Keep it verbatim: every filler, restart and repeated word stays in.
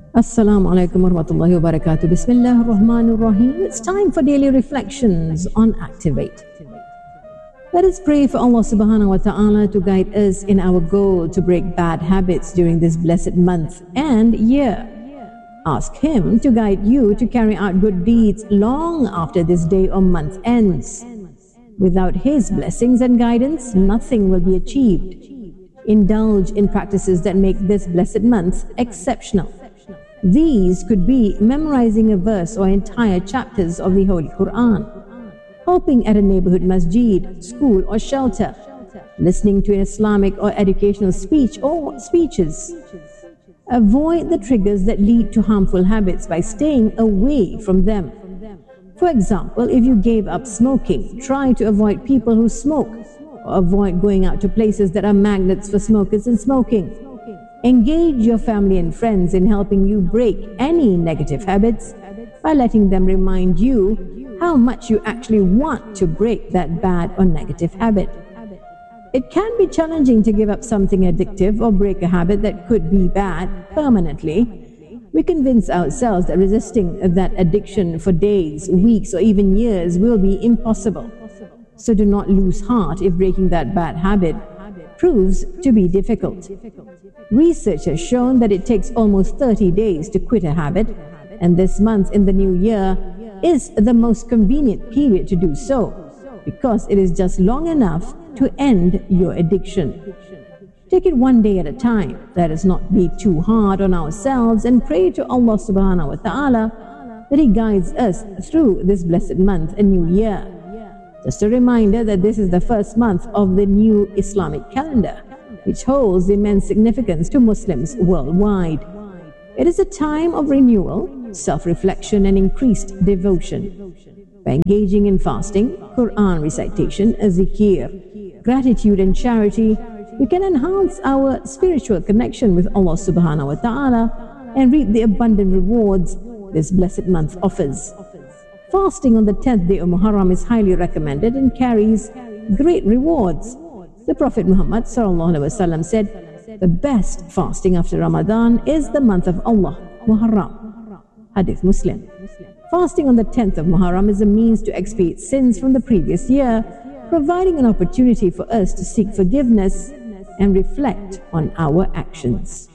Assalamu alaikum wa rahmatullahi wa barakatuh. Bismillah ar-Rahman ar-Rahim. It's time for daily reflections on Activate. Let us pray for Allah subhanahu wa ta'ala to guide us in our goal to break bad habits during this blessed month and year. Ask Him to guide you to carry out good deeds long after this day or month ends. Without His blessings and guidance, nothing will be achieved. Indulge in practices that make this blessed month exceptional. These could be memorizing a verse or entire chapters of the Holy Quran, helping at a neighborhood masjid, school or shelter, listening to an Islamic or educational speech or speeches. Avoid the triggers that lead to harmful habits by staying away from them. For example, if you gave up smoking, try to avoid people who smoke, or avoid going out to places that are magnets for smokers and smoking. Engage your family and friends in helping you break any negative habits by letting them remind you how much you actually want to break that bad or negative habit. It can be challenging to give up something addictive or break a habit that could be bad permanently. We convince ourselves that resisting that addiction for days, weeks, or even years will be impossible. So do not lose heart if breaking that bad habit proves to be difficult. Research has shown that it takes almost thirty days to quit a habit, and this month in the new year is the most convenient period to do so, because it is just long enough to end your addiction. Take it one day at a time. Let us not be too hard on ourselves and pray to Allah subhanahu wa ta'ala that He guides us through this blessed month and new year. Just a reminder that this is the first month of the new Islamic calendar, which holds immense significance to Muslims worldwide. It is a time of renewal, self-reflection and increased devotion. By engaging in fasting, Quran recitation, zikr, gratitude and charity, we can enhance our spiritual connection with Allah subhanahu wa ta'ala and reap the abundant rewards this blessed month offers. Fasting on the tenth day of Muharram is highly recommended and carries great rewards. The Prophet Muhammad sallallahu alaihi wasallam said, "The best fasting after Ramadan is the month of Allah, Muharram." Hadith Muslim. Fasting on the tenth of Muharram is a means to expiate sins from the previous year, providing an opportunity for us to seek forgiveness and reflect on our actions.